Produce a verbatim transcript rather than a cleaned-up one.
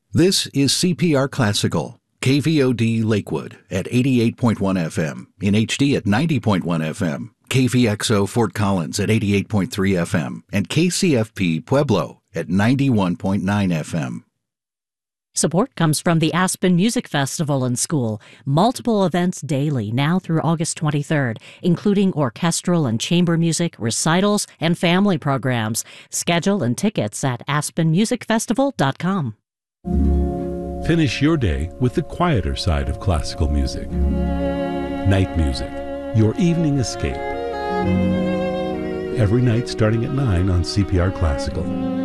This is C P R Classical, K V O D Lakewood at eighty-eight point one F M, in H D at ninety point one F M, K V X O Fort Collins at eighty-eight point three F M, and K C F P Pueblo at ninety-one point nine F M. Support comes from the Aspen Music Festival and School. Multiple events daily now through August twenty-third, including orchestral and chamber music, recitals, and family programs. Schedule and tickets at aspen music festival dot com. Finish your day with the quieter side of classical music. Night music, your evening escape. Every night starting at nine on C P R Classical.